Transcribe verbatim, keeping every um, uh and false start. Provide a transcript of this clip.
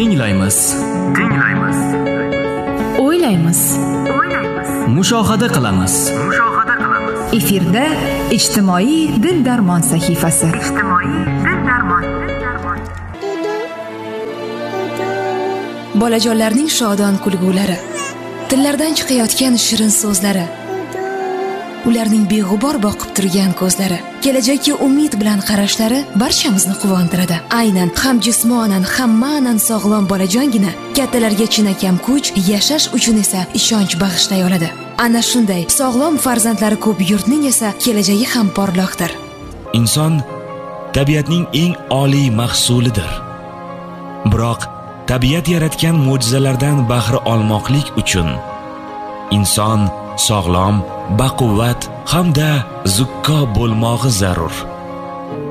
Tinglaymiz. Tinglaymiz. O'ylaymiz. O'ylaymiz. Mushohada qilamiz. Mushohada qilamiz. Efirda ijtimoiy dil darmon sahifasi. Ijtimoiy dil darmon. Bolajonlarning shodon kulgulari, tillardan chiqayotgan shirin so'zlari, ularning beg'ubor boqib turgan ko'zlari, kelajakka umid bilan qarashlari barchamizni quvontiradi. Aynan ham jismonan, ham ma'nan sog'lom bolajongina kattalarga chinakam kuch, yashash uchun esa ishonch bag'ishlay oladi. Ana shunday sog'lom farzandlari ko'p yurtning esa kelajagi ham porloqdir. Inson tabiatning eng oliy mahsulidir. Biroq tabiat yaratgan mo'jizalardan bahra olmoqlik uchun inson sog'lom, baquvvat hamda zukko bo'lmog'i zarur.